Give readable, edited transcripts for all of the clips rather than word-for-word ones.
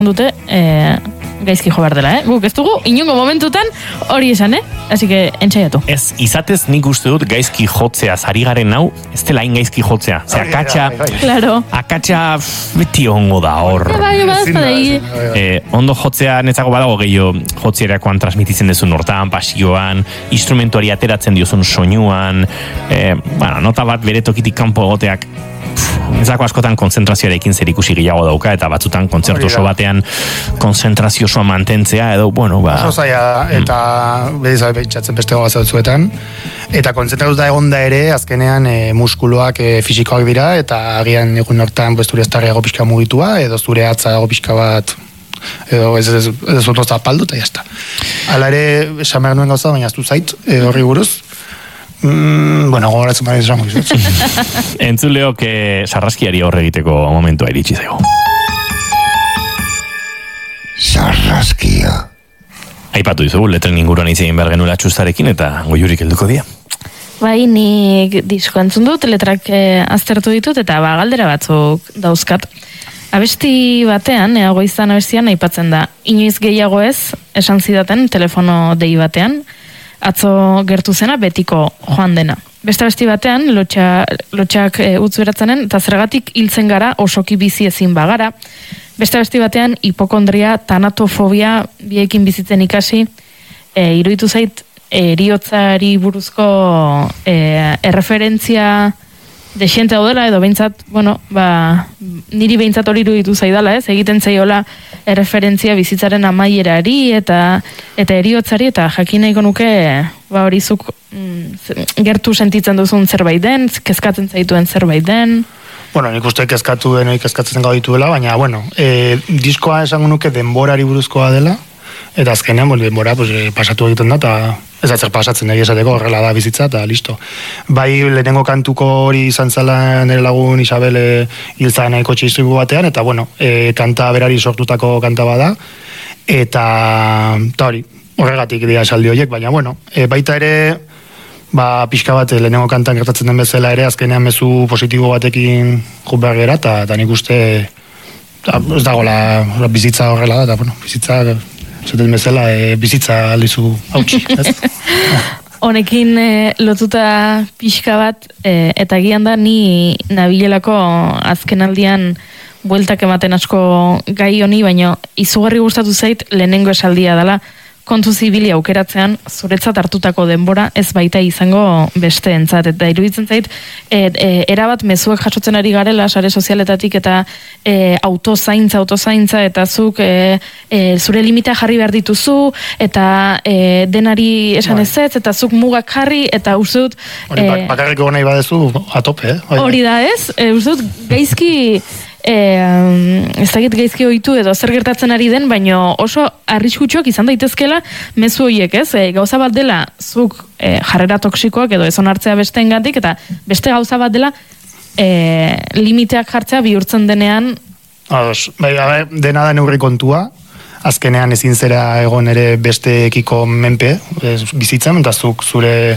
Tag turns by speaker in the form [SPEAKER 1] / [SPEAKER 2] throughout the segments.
[SPEAKER 1] dute gaizki jo behar dela, Guk ez dugu, inongo momentutan hori esan, Así que, entzaiatu.
[SPEAKER 2] Ez, izatez nik uste dut gaizki jotzea, zari garen hau, ez dela hain gaizki jotzea. Ze akatsa beti ongo da hor. Ondo jotzea netzako badago gehiago jotzierakoan transmititzen dezun hortan, pasioan, instrumentuari ateratzen diozun soinuan, nota bat bere tokitik kanpo egoteak, ezako askotan konzentrazioarekin zer ikusi gehiago dauka, eta batzutan kontzertu oso batean konzentrazio osoa mantentzea, edo,
[SPEAKER 3] Oso zaila, eta bedizabe pentsatzen beste goga zautzuetan, eta konzentratuta egonda ere, azkenean muskuloak fisikoak dira, eta agian egun hortan zure estarriago pixka mugitua, edo zure atzago pixka bat, edo ez oto zapaldu, eta jazta. Hala ere, esan behar nuen gauza, baina aztu zait, horri buruz, gogoratzen bari esango bizut.
[SPEAKER 2] Entzuleok sarraskiari aurre egiteko momentua iritsi zaigu.
[SPEAKER 4] Sarraskia.
[SPEAKER 2] Aipatu dizugu, letren inguruan izegin behar genuela txustarekin, eta goiurik helduko dia.
[SPEAKER 1] Bai, nik disko entzun dut, letrak aztertu ditut, eta galdera batzuk dauzkat. Abesti batean, goizan abestian, aipatzen da, inoiz gehiago ez, esan zidaten, telefono dei batean, atzo gertu zena betiko joan dena. Beste abesti batean, lotxak utzu eratzenen, eta zergatik hiltzen gara osoki bizi ezin bagara. Beste abesti batean, hipokondria, tanatofobia biekin bizitzen ikasi, iruditu zait, eriotzari buruzko erreferentzia desiente daudela, edo behintzat, niri behintzat hori iruditu zaidala, egiten zaiola erreferentzia bizitzaren amaierari eta eriotzari, eta jakin nahiko nuke hori zuk gertu sentitzen duzun zerbait den, kezkatzen zaituen zerbait den.
[SPEAKER 3] Nik uste kezkatu den, kezkatzen gau dituela, baina, diskoa esango nuke denborari buruzkoa dela, eta azkenean, denbora pasatu egiten da, eta ez atzer pasatzen nahi esateko, horrela da bizitza, eta listo. Bai, lehenengo kantuko hori izan zela nire lagun Isabel hiltzaren nahiko txistribu batean, eta kanta berari sortutako kanta bada, eta hori, horregatik dira esaldi horiek, baina baita ere, pixka bat lehenengo kantan gertatzen den bezala ere, azkenean mezu positibo batekin behar gera, eta nik uste ez dagoela bizitza horrela da, eta bizitza zaten bezala bizitza aldizu hautsi.
[SPEAKER 1] Honekin lotuta pixka bat, eta gian da ni nabilelako azkenaldian bueltak ematen asko gai honi, baina izugarri gustatu zait lehenengo esaldia dela, kontu zibili aukeratzean zuretzat hartutako denbora ez baita izango besteentzat, eta iruditzen zait erabat mezuak jasotzen ari garela sare sozialetatik, eta autozaintza eta zuk zure limita jarri behar dituzu, eta denari esan ezetz, eta zuk mugak jarri, eta uste dut
[SPEAKER 3] bakarriko nahi badezu atope,
[SPEAKER 1] hori da ez, uste dut gaizki ez dakit gaizki ohitu edo zer gertatzen ari den, baino oso arriskutsuak izan daitezkela mezu horiek, ez? Gauza bat dela zuk jarrera toksikoak edo ez onartzea besteengatik, eta beste gauza bat dela limiteak jartzea bihurtzen denean.
[SPEAKER 3] Dena da neurri kontua, azkenean ezin zera egon ere besteekiko menpe bizitzen, eta zuk zure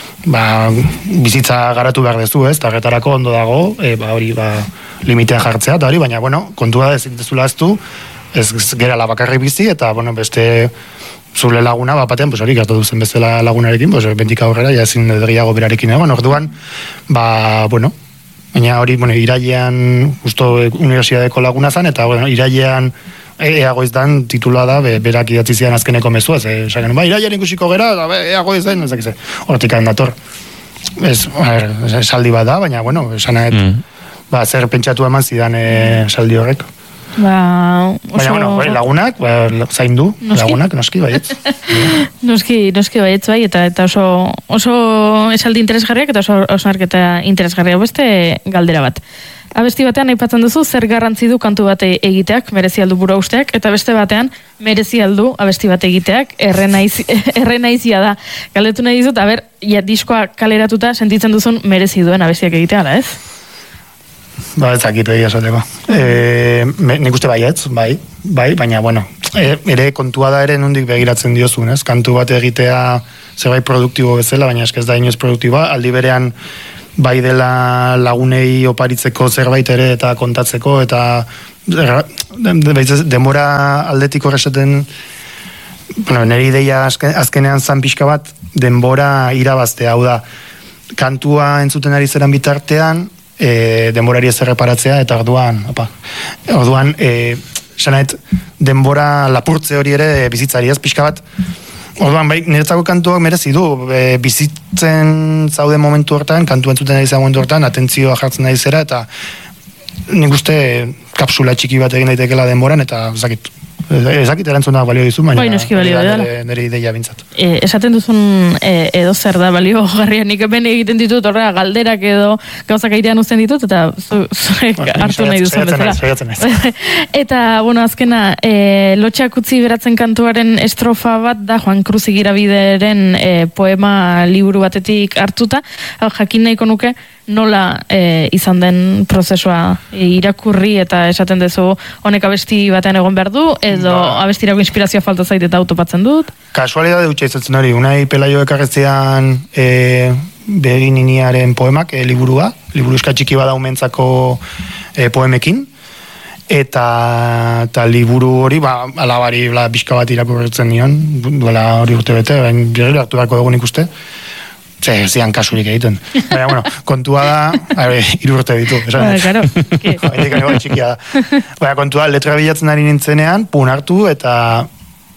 [SPEAKER 3] bizitza garatu behar dezu, ez? Tarretarako ondo dago, hori limitea jartzea, eta hori, baina, kontua ezin dezula aztu, ez gerala bakarrik bizi, eta, beste zure laguna, batean, hori gertu duzen bezala lagunarekin, bentik aurrera, ja ezin gehiago berarekin egon, orduan, baina hori, irailean, justo universitateko laguna zan, eta, irailean, eagoizdan titula da, berak idatzi zian azkeneko mezua, esagen, irailean ikusiko gera, eagoizdan, ez dakize, hortik dator. Esaldi bat da, baina, esanet, zer pentsatu eman zidan saldi horrek. Baina, lagunak, zaindu, lagunak, noski baietz.
[SPEAKER 1] Noski baietz bai, eta oso esaldi interesgarriak, eta oso arketa interesgarriak beste galdera bat. Abesti batean aipatzen duzu, zer garrantzi du kantu bate egiteak, merezi aldu burua usteak, eta beste batean, merezi aldu abesti bate egiteak, errenaizia da. Galdetu nahi dizut, diskoa kaleratuta sentitzen duzun merezi duen abestiak egitea, ala ez?
[SPEAKER 3] Ez dakit egia esateko. Nik uste baietz, bai, baina, ere kontua da ere nondik begiratzen diozun, ez? Kantu bat egitea zerbait produktibo bezala, baina ez da inoiz produktiboa, aldi berean bai dela lagunei oparitzeko zerbait ere eta kontatzeko, eta denbora aldetik horrezaten, bueno, nire ideia azkenean zan pixka bat, denbora irabaztea, hau da, kantua entzuten ari zeran bitartean, denborari ez erreparatzea, eta orduan, sanaet, denbora lapurtze hori ere bizitzari ez, pixka bat, orduan, bai, niretzako kantuak merezi du, bizitzen zaude momentu hortan, kantu entzuten ari zera momentu hortan, atentzioa jartzen ari zera, eta nik uste kapsula txiki bat egin daitekela denboran, eta ezakit erantzunak balio dizu, baina nire ideia bintzat.
[SPEAKER 1] Esaten duzun edo zer da balio garria, nik hemen egiten ditut horrela galderak edo gauzak airean uzten ditut, eta hartu nahi duzun bezala. Eta, bueno, azkena, lotxak utzi beratzen kantuaren estrofa bat da Juan Cruz Igirabideren poema liburu batetik hartuta, jakin nahiko nuke, nola izan den prozesua irakurri eta esaten duzu honek abesti batean egon behar du, edo abestirako inspirazioa falta zait eta autopatzen dut?
[SPEAKER 3] Kasualidade dutxa izatzen hori, unai Pelaio ekarretzean Begininiaren poemak, liburu txiki bada umentzako poemekin, eta liburu hori, alabari bizka bat irakurretzen nion, duela hori urte bete, gero hartu beharko dugun ikuste, zian kasurik egiten. Baina, bueno, kontua da, 3 urte ditu.
[SPEAKER 1] Claro.
[SPEAKER 3] Txikia da. Baina, kontua, letra bilatzen ari nintzenean, pun hartu, eta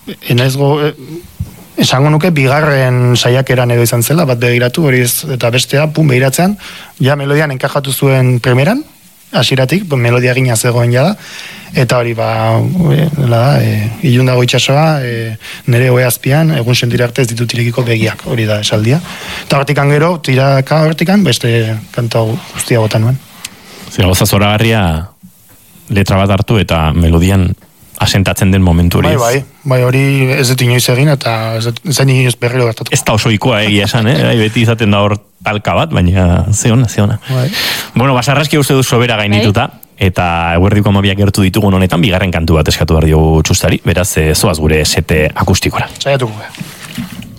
[SPEAKER 3] esango nuke bigarren saiakeran edo izan zela, bat begiratu, hori ez, eta bestea, pun begiratzean, ja melodian enkajatu zuen primeran, hasieratik, melodia gina zegoen jada, eta hori, ilundago itxasoa, nire oe azpian, egun sentira arte ez ditut irekiko begiak, hori da esaldia. Eta hortikan gero, tiraka hortikan, beste kanta guztia bota nuen.
[SPEAKER 2] Gauza zoragarria letra bat hartu eta melodian asentatzen den momentu hori.
[SPEAKER 3] Bai, hori ez dut inoiz egin, eta ez inoiz berriro gertatu.
[SPEAKER 2] Ez da osoikoa egia esan, beti izaten da hor talka bat, baina zeona.
[SPEAKER 3] Bai.
[SPEAKER 2] Bueno, Basarraski uste du sobera gainituta, eta eguerdiko amabiak gertu ditugun honetan, bigarren kantu bat eskatu behar diogu txustari, beraz, zoaz gure sete akustikora.
[SPEAKER 3] Saiatuko.